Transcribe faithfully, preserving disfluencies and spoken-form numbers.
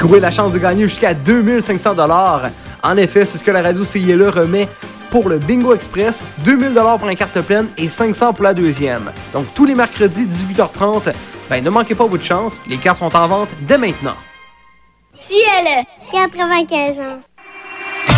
courir la chance de gagner jusqu'à deux mille cinq cents dollars. En effet, c'est ce que la radio C I L E remet pour le Bingo Express, deux mille dollars pour la carte pleine et cinq cents pour la deuxième. Donc tous les mercredis, dix-huit heures trente, ben ne manquez pas votre chance, les cartes sont en vente dès maintenant. C I L E quatre-vingt-quinze ans.